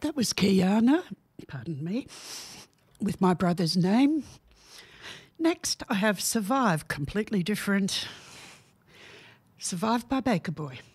That was Kiana, pardon me, with my brother's name. Next, I have Survive, completely different. Survive by Baker Boy.